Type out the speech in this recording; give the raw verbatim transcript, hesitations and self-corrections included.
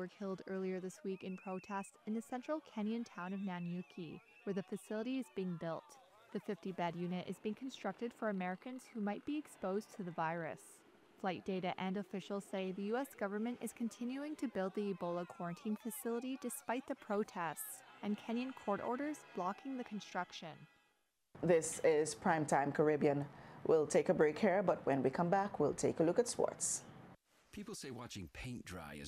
were killed earlier this week in protest in the central Kenyan town of Nanyuki, where the facility is being built. The fifty-bed unit is being constructed for Americans who might be exposed to the virus. Flight data and officials say the U S government is continuing to build the Ebola quarantine facility despite the protests and Kenyan court orders blocking the construction. This is Primetime Caribbean. We'll take a break here, but when we come back, we'll take a look at sports. People say watching paint dry is